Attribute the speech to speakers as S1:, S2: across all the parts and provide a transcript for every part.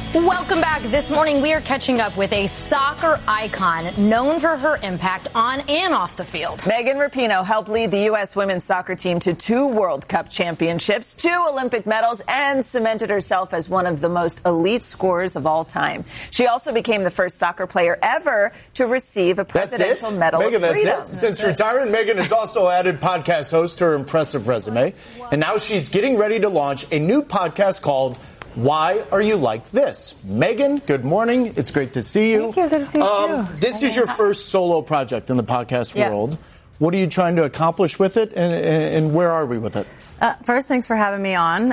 S1: Welcome back. This morning, we are catching up with a soccer icon known for her impact on and off the field.
S2: Megan Rapinoe helped lead the U.S. women's soccer team to 2 World Cup championships, 2 Olympic medals, and cemented herself as one of the most elite scorers of all time. She also became the first soccer player ever to receive a Presidential Medal
S3: Megan,
S2: of Freedom.
S3: that's it. Since retiring, Megan has also added podcast host to her impressive resume. And now she's getting ready to launch a new podcast called Why Are You Like This? Megan, good morning. It's great to see you.
S4: Thank you. Good to see you, too.
S3: This is your first solo project in the podcast world. What are you trying to accomplish with it, and where are we with it?
S4: First, thanks for having me on.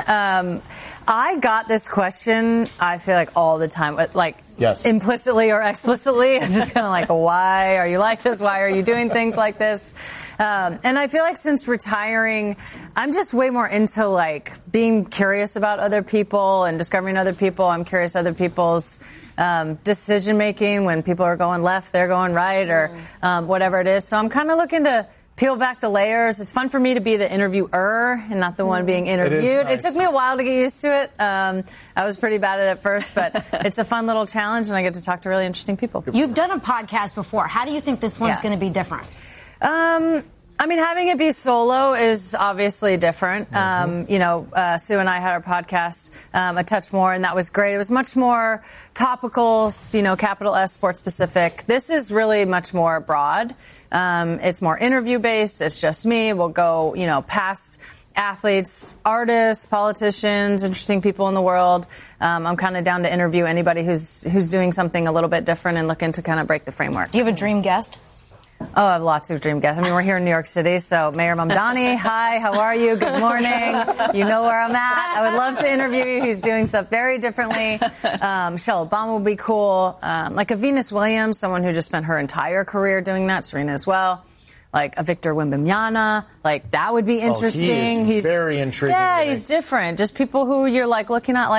S4: I got this question, I feel like, all the time, implicitly or explicitly. I'm just kind of like, why are you like this? Why are you doing things like this? And I feel like since retiring, I'm just way more into being curious about other people and discovering other people. I'm curious other people's decision making. When people are going left, they're going right, or whatever it is. So I'm kind of looking to peel back the layers. It's fun for me to be the interviewer and not the one being interviewed.
S3: Nice.
S4: It took me a while to get used to it. I was pretty bad at it first, but it's a fun little challenge, and I get to talk to really interesting people.
S1: You've done a podcast before. How do you think this one's going to be different?
S4: Having it be solo is obviously different. Sue and I had our podcast a touch more, and that was great. It was much more topical, capital S, sports specific. This is really much more broad. It's more interview based. It's just me. We'll go, past athletes, artists, politicians, interesting people in the world. I'm kind of down to interview anybody who's doing something a little bit different and looking to kind of break the framework.
S1: Do you have a dream guest?
S4: Oh, I have lots of dream guests. We're here in New York City, so Mayor Mamdani, hi, how are you? Good morning. You know where I'm at. I would love to interview you. He's doing stuff very differently. Michelle Obama would be cool. A Venus Williams, someone who just spent her entire career doing that. Serena as well. A Victor Wembanyama. That would be interesting.
S3: He's very intriguing.
S4: Yeah, he's different. Just people who you're looking at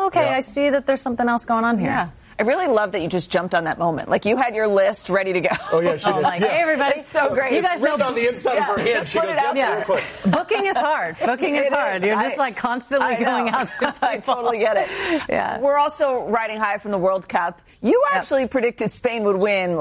S4: I see that there's something else going on here.
S2: Yeah. I really love that you just jumped on that moment. You had your list ready to go.
S3: Oh, yeah, she did.
S4: Hey, everybody.
S2: It's so great.
S4: You guys
S3: know on the inside of her hand. She goes,
S4: Booking is hard. Booking is hard. You're just constantly going out to people.
S2: I totally get it.
S4: Yeah.
S2: We're also riding high from the World Cup. You actually predicted Spain would win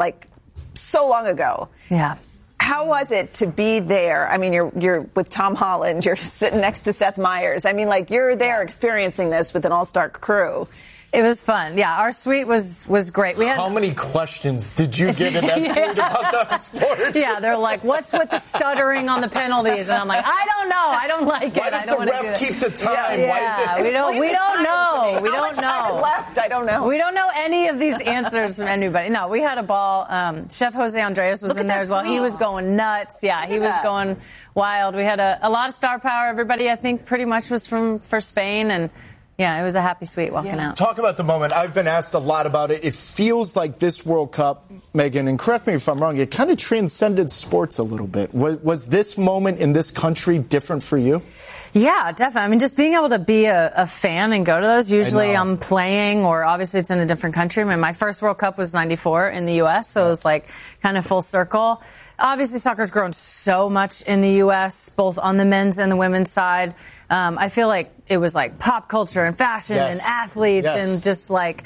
S2: so long ago.
S4: Yeah.
S2: How was it to be there? You're with Tom Holland. You're sitting next to Seth Meyers. You're there experiencing this with an all-star crew.
S4: It was fun. Yeah, our suite was great.
S3: How many questions did you get in that suite about the sport?
S4: Yeah, they're like, what's with the stuttering on the penalties? And I'm like, I don't know. I don't like it.
S3: Why does the ref keep the time?
S4: Yeah.
S3: Why is it?
S4: We don't know. We don't know.
S2: How much time is left? I don't know.
S4: We don't know any of these answers from anybody. No, we had a ball. Chef Jose Andres was in there as well. He was going nuts. Yeah, he was going wild. We had a lot of star power. Everybody, I think, pretty much was for Spain, and yeah, it was a happy suite walking out.
S3: Talk about the moment. I've been asked a lot about it. It feels like this World Cup, Megan, and correct me if I'm wrong, it kind of transcended sports a little bit. Was this moment in this country different for you?
S4: Yeah, definitely. Just being able to be a fan and go to those. Usually I'm playing, or obviously it's in a different country. My first World Cup was 94 in the U.S., so it was kind of full circle. Obviously, soccer's grown so much in the U.S., both on the men's and the women's side. I feel like it was pop culture and fashion and athletes and just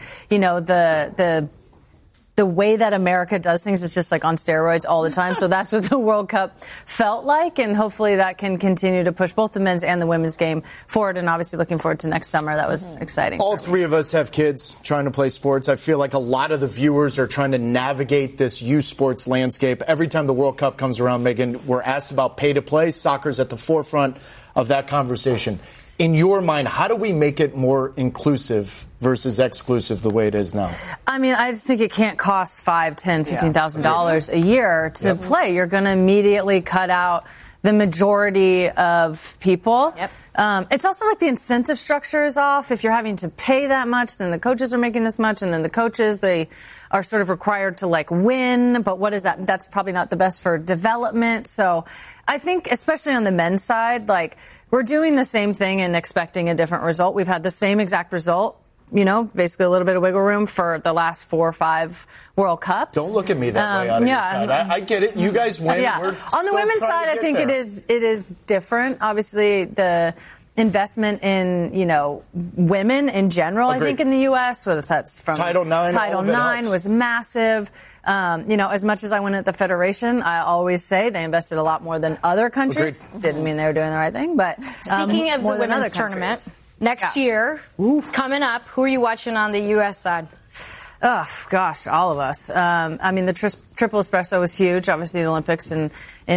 S4: the way that America does things is just on steroids all the time. So that's what the World Cup felt like, and hopefully that can continue to push both the men's and the women's game forward, and obviously looking forward to next summer. That was exciting.
S3: All three of us have kids trying to play sports. I feel like a lot of the viewers are trying to navigate this youth sports landscape. Every time the World Cup comes around, Megan, we're asked about pay to play. Soccer's at the forefront of that conversation. In your mind, how do we make it more inclusive versus exclusive the way it is now?
S4: I just think it can't cost $5,000, $10,000, $15,000 a year to play. You're going to immediately cut out the majority of people. It's also the incentive structure is off. If you're having to pay that much, then the coaches are making this much, and then the coaches, they are sort of required to win. But what is that? That's probably not the best for development. So I think, especially on the men's side, we're doing the same thing and expecting a different result. We've had the same exact result, basically a little bit of wiggle room for the last 4 or 5 World Cups.
S3: Don't look at me that way out of your side. I get it. You guys win.
S4: Yeah.
S3: We're
S4: on the women's side, I think it is different. Obviously, the investment in, women in general.
S3: Agreed.
S4: I think in the U.S., whether that's from
S3: Title IX
S4: was massive. As much as I went at the Federation, I always say they invested a lot more than other countries.
S3: Agreed.
S4: Didn't mean they were doing the right thing, but
S1: speaking of the women's tournament, next year, it's coming up. Who are you watching on the U.S. side?
S4: Oh, gosh, all of us. The triple espresso was huge. Obviously, the Olympics in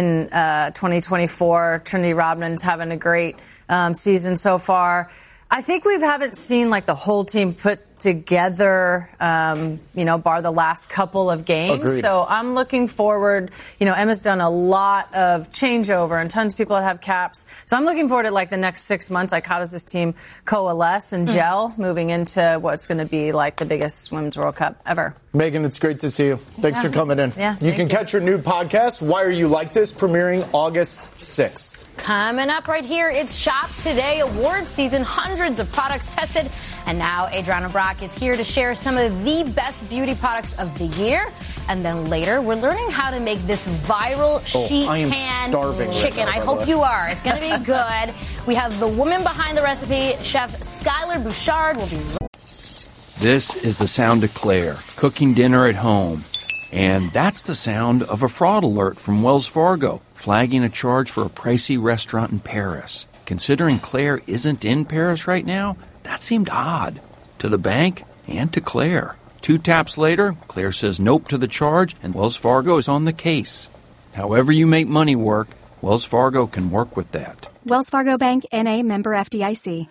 S4: 2024. Trinity Rodman's having a great season so far. I think we haven't seen the whole team put together, bar the last couple of games.
S3: Agreed.
S4: So I'm looking forward. Emma's done a lot of changeover and tons of people that have caps. So I'm looking forward to the next 6 months. How does this team coalesce and gel moving into what's going to be the biggest Women's World Cup ever?
S3: Megan, it's great to see you. Thanks for coming in.
S4: Yeah,
S3: you can catch your new podcast, Why Are You Like This, premiering August 6th.
S1: Coming up right here, it's Shop Today award season. Hundreds of products tested. And now Adriana Brock is here to share some of the best beauty products of the year. And then later, we're learning how to make this viral sheet pan chicken.
S3: Right now,
S1: I hope you are. It's going to be good. We have the woman behind the recipe, Chef Skylar Bouchard, will be.
S5: This is the sound of Claire, cooking dinner at home. And that's the sound of a fraud alert from Wells Fargo, flagging a charge for a pricey restaurant in Paris. Considering Claire isn't in Paris right now, that seemed odd. To the bank and to Claire. 2 taps later, Claire says nope to the charge, and Wells Fargo is on the case. However you make money work, Wells Fargo can work with that.
S6: Wells Fargo Bank, N.A., member FDIC.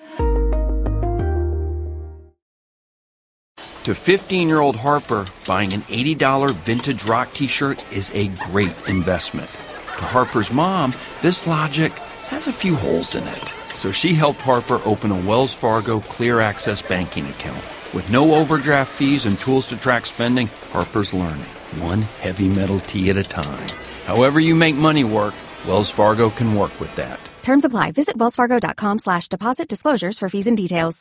S5: To 15-year-old Harper, buying an $80 vintage rock t-shirt is a great investment. To Harper's mom, this logic has a few holes in it. So she helped Harper open a Wells Fargo Clear Access banking account. With no overdraft fees and tools to track spending, Harper's learning, one heavy metal tee at a time. However you make money work, Wells Fargo can work with that.
S6: Terms apply. Visit wellsfargo.com/deposit disclosures for fees and details.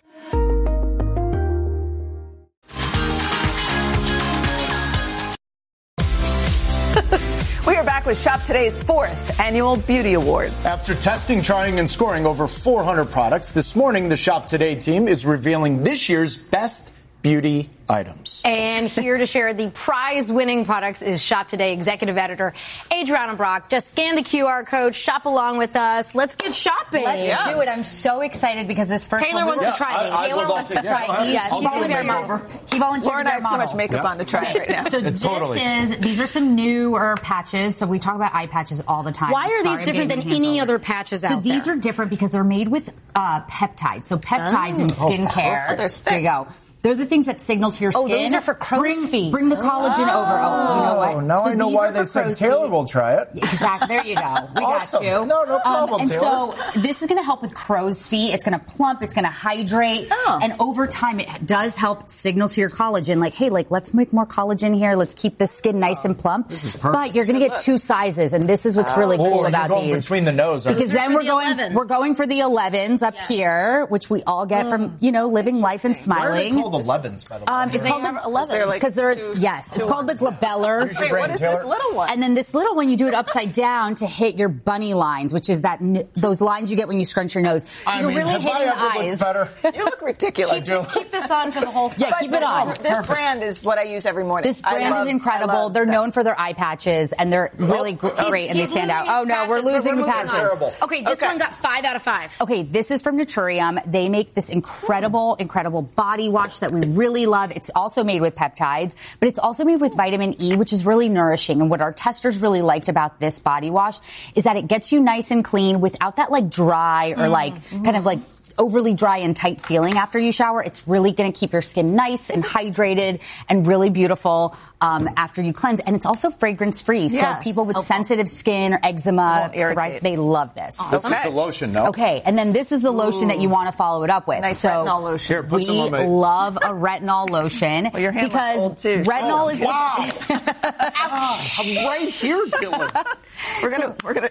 S2: We are back with Shop Today's 4th Annual Beauty Awards.
S3: After testing, trying, and scoring over 400 products, this morning the Shop Today team is revealing this year's best beauty items.
S1: And here to share the prize-winning products is Shop Today executive editor Adriana Brock. Just scan the QR code, shop along with us. Let's get shopping.
S7: Let's do it. I'm so excited because this first
S1: Taylor wants to try these.
S7: Taylor wants to try these.
S1: Yes,
S7: He volunteered
S2: Laura and I have too much makeup on to try it right now.
S7: So these are some newer patches. So we talk about eye patches all the time.
S1: Why are these different than any other patches out there?
S7: So these are different because they're made with peptides. So peptides in skincare. There you go. They're the things that signal to your skin.
S1: Oh, those are for crow's feet.
S7: Bring the collagen over. You know what?
S3: Now
S7: So
S3: I know
S7: these
S3: why
S7: are
S3: they
S7: for
S3: said
S7: crow's
S3: Taylor
S7: feet.
S3: will try it.
S7: Exactly. There you go. We
S3: Awesome.
S7: got you.
S3: No problem,
S7: and
S3: Taylor.
S7: so this is going to help with crow's feet. It's going to plump. It's going to hydrate.
S2: Oh.
S7: And over time, it does help signal to your collagen, hey, let's make more collagen here. Let's keep the skin nice and plump.
S3: This is perfect.
S7: But you're going to get 2 sizes, and this is what's really cool about
S3: you're going
S7: these.
S3: between the nose.
S7: Because then
S1: for the 11s.
S7: we're going for the 11s up here, which we all get from living life and
S3: Why are they
S7: smiling.
S3: called 11s, by the way?
S7: It's called the 11s because it's called the glabeller.
S2: Wait, what is this little one?
S7: And then this little one, you do it upside down to hit your bunny lines, which is those lines you get when you scrunch your nose. So you're really
S3: have
S7: hitting
S3: I
S7: the
S3: ever
S7: eyes.
S3: looked better?
S2: You look ridiculous.
S1: Keep this on for the whole
S7: Yeah, keep it on.
S2: This brand is what I use every morning.
S7: This brand is incredible. They're known for their eye patches, and they're really great, and they stand out. Oh, no, we're losing the patches.
S3: Terrible.
S1: Okay, this one got 5 out of 5.
S7: Okay, this is from Naturium. They make this incredible body wash that we really love. It's also made with peptides, but it's also made with vitamin E, which is really nourishing. And what our testers really liked about this body wash is that it gets you nice and clean without that dry or kind of overly dry and tight feeling after you shower. It's really going to keep your skin nice and hydrated and really beautiful after you cleanse. And it's also fragrance free.
S2: Yes.
S7: So people with sensitive skin or eczema, psoriasis, they love this.
S3: This is the lotion, no?
S7: Okay, and then this is the lotion that you want to follow it up with.
S2: Nice
S7: so
S2: retinol lotion.
S3: Here, put some on
S7: we
S3: my...
S7: love a retinol lotion
S2: Well, your hand looks
S7: because
S2: old, too.
S7: retinol is
S3: Wow. I'm right here, Dylan.
S2: We're gonna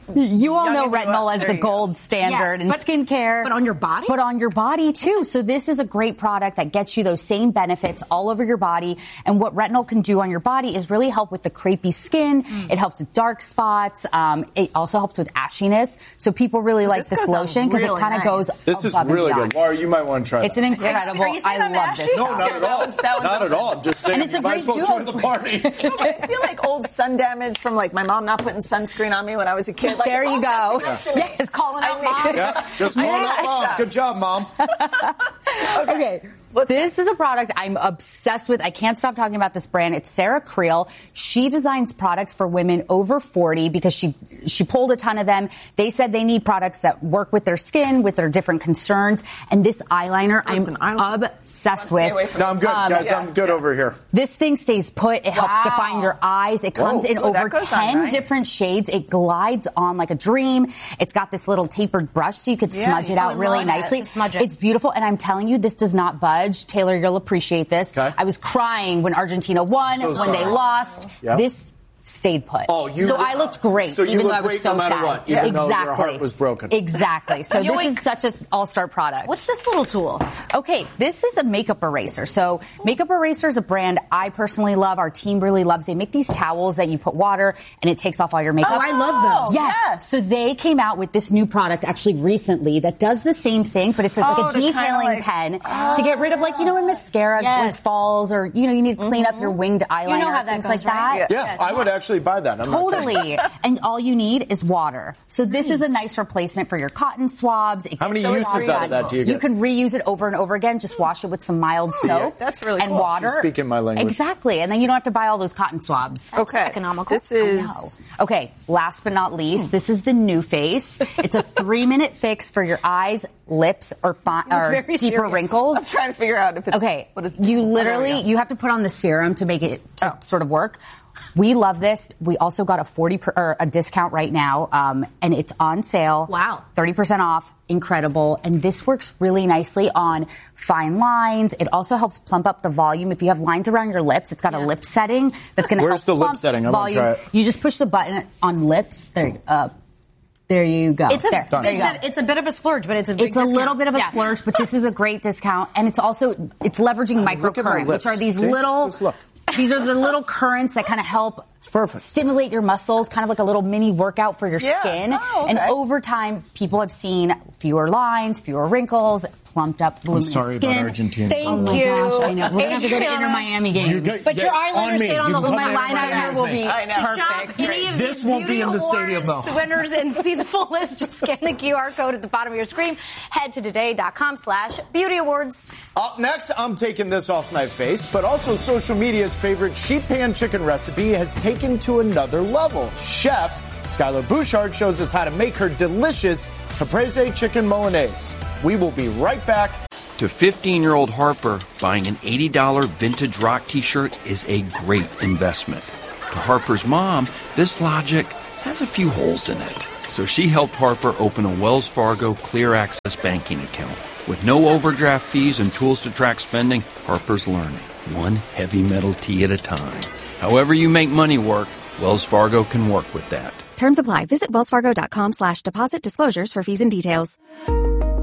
S7: You all know retinol as the gold standard in skincare.
S1: But on your body?
S7: But on your body, too. So this is a great product that gets you those same benefits all over your body. And what retinol can do on your body is really help with the crepey skin. It helps with dark spots. It also helps with ashiness. So people really like this lotion because it kind of goes
S3: This is really good. Laura, you might want to try
S7: It's an incredible. I love this.
S3: No, not at all. Not at all. I'm just saying you might as well join the party.
S2: I feel like old sun damage from like my mom not putting sunscreen on me when I was a kid. Like,
S7: there you go.
S2: Yes,
S7: calling out mom.
S3: Yeah, just calling out mom. Good job, mom.
S7: Okay. This is a product I'm obsessed with. I can't stop talking about this brand. It's Sarah Creel. She designs products for women over 40 because she pulled a ton of them. They said they need products that work with their skin, with their different concerns. And this eyeliner, I'm obsessed with.
S3: No, I'm good, guys. I'm good over here.
S7: This thing stays put. It helps define your eyes. It comes in over 10 different shades. It glides on like a dream. It's got this little tapered brush so you could smudge it out really nicely. It's beautiful. And I'm telling you, this does not budge. Taylor, you'll appreciate this.
S3: Okay.
S7: I was crying when Argentina won, when they lost.
S3: Yep.
S7: This stayed put.
S3: So
S7: I looked great,
S3: so
S7: even though I was so
S3: no matter
S7: sad.
S3: What, even though your heart was broken.
S7: Exactly. So this is such an all-star product.
S1: What's this little tool?
S7: Okay, this is a makeup eraser. So Makeup Eraser is a brand I personally love. Our team really loves. They make these towels that you put water and it takes off all your makeup.
S1: Oh, I love those.
S7: Yes. So they came out with this new product actually recently that does the same thing, but it's like a detailing pen to get rid of when mascara falls or, you need to clean up your winged eyeliner.
S1: You know how that
S7: things
S1: goes,
S7: like
S1: right?
S7: that.
S3: Yeah, I would actually buy that.
S7: Totally. And all you need is water. So this is a nice replacement for your cotton swabs.
S3: How many uses out of that do you get?
S7: You can reuse it over and over again. Just wash it with some mild soap.
S2: That's really
S7: and
S2: cool.
S7: water.
S3: She's speaking my language.
S7: Exactly. And then you don't have to buy all those cotton swabs.
S1: That's economical.
S2: This is...
S7: Okay, last but not least, this is the New Face. It's a 3-minute fix for your eyes, lips, or deeper wrinkles.
S2: I'm trying to figure out if it's...
S7: Okay,
S2: what it's
S7: you literally, you have to put on the serum to make it sort of work. We love this. We also got a discount right now, and it's on sale.
S1: Wow.
S7: 30% off. Incredible. And this works really nicely on fine lines. It also helps plump up the volume. If you have lines around your lips, it's got a lip setting that's going to help
S3: Where's the lip
S7: plump
S3: setting? I want to try it.
S7: You just push the button on lips. There you go.
S1: It's a bit of a splurge, but it's a big discount.
S7: Little bit of a splurge, but this is a great discount. And it's leveraging microcurrent, which are these these are the little currents that kind of help stimulate your muscles, kind of like a little mini workout for your skin.
S2: Oh, okay.
S7: And over time, people have seen fewer lines, fewer wrinkles, plumped up, voluminous skin.
S3: I'm sorry about Argentina.
S1: Thank you.
S7: Oh my gosh, I know. We're going to have to go to Inter Miami game.
S1: But your eyeliner stayed on the whole
S7: my eyeliner will be perfect.
S3: This won't be in the stadium, though.
S1: Winners and see the full list. Just scan the QR code at the bottom of your screen. Head to today.com/beauty awards.
S3: Up next, I'm taking this off my face, but also social media's favorite sheet pan chicken recipe has taken to another level. Chef Skylar Bouchard shows us how to make her delicious caprese chicken Milanese. We will be right back.
S5: To 15-year-old Harper, buying an $80 vintage rock t-shirt is a great investment. To Harper's mom, this logic has a few holes in it. So she helped Harper open a Wells Fargo Clear Access banking account. With no overdraft fees and tools to track spending, Harper's learning, one heavy metal tea at a time. However you make money work, Wells Fargo can work with that.
S6: Terms apply. Visit wellsfargo.com/deposit disclosures for fees and details.